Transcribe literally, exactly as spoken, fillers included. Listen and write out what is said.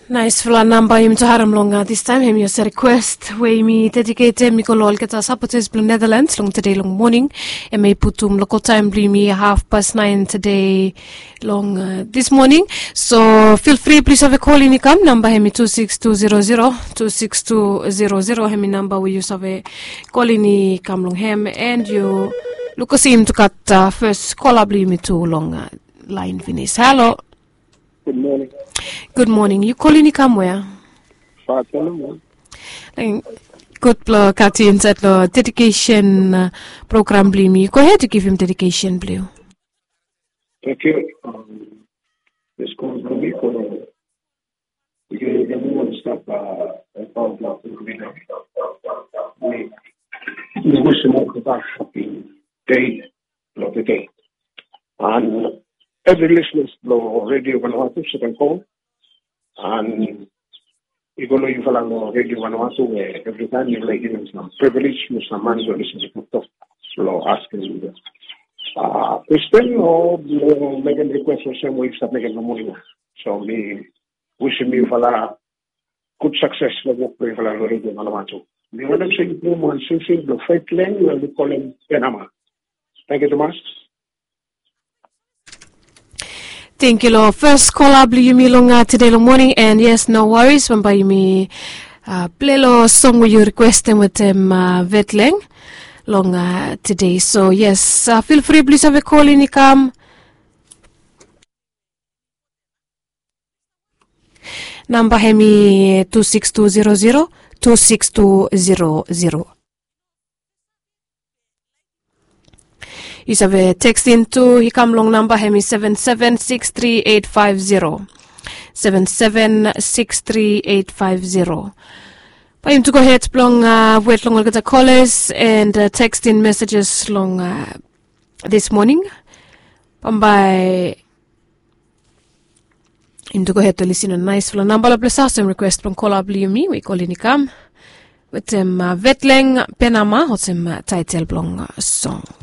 Nice fula number im taharam longa this time him your request we me dedicate mi kolol kata supporters blue Netherlands long today long morning and may putum local time bli me half past nine today long uh, this morning, so feel free please have a call in come number hemi two six two zero zero two six two zero zero hemi number we use have a call in come long hem and you look sim to cut uh, first call bli me too long uh, line finish. Hello. Good morning. Good morning. You calling me come where? Fatima. Good blue Kati inside the dedication uh, program blue me. Go ahead to give him dedication blue. Thank you. Um, this calls to me for you everyone stop uh about love to be done. We we wish him all the best happy day of the day. And every listener blow radio Vanuatu second call. And you're going to use a radio Vanuatu where every time you like it, some privilege, some man will listen to the slow asking you that. Uh, Christian or making request for some way start making the morning. So me wishing me for a good success for work with the radio Vanuatu. Me want to say you want to see the fight lane, we will call him Panama. Thank you so much. Thank you, Lord. First call up you me long today long morning, and yes, no worries. When by me uh, play lo song with you requesting with them uh, Vetleng long uh, today. So yes, uh, feel free please have a call in come. Number hemi two six two zero zero two six two zero zero. You have a text into he come long number hemi seven seven six three eight five zero seven seven six three eight five zero. By him to go ahead long uh, wait long get the callers and uh, text in messages long uh, this morning. By him to go ahead to listen a nice full number of bless and request from call up me we call in come with them uh, Vetleng Panama or some uh, title long uh, song.